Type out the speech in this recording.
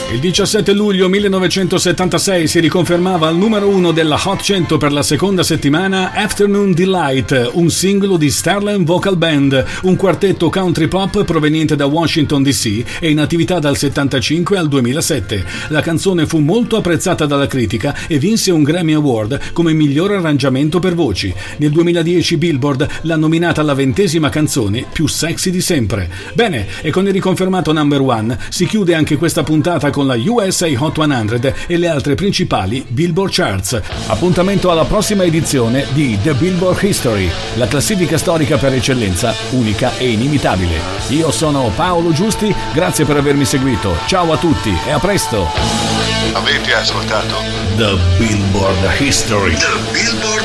Il 17 luglio 1976 si riconfermava al numero 1 della Hot 100 per la seconda settimana Afternoon Delight, un singolo di Starland Vocal Band, un quartetto country pop proveniente da Washington DC e in attività dal 75 al 2007. La canzone fu molto apprezzata dalla critica e vinse un Grammy Award come miglior arrangiamento per voci. Nel 2010 Billboard l'ha nominata la 20ª canzone più sexy di sempre. Bene, e con il riconfermato number one si chiude anche questa puntata con la USA Hot 100 e le altre principali Billboard Charts. Appuntamento alla prossima edizione di The Billboard History, la classifica storica per eccellenza, unica e inimitabile. Io sono Paolo Giusti, grazie per avermi seguito. Ciao a tutti e a presto. Avete ascoltato The Billboard History. The Billboard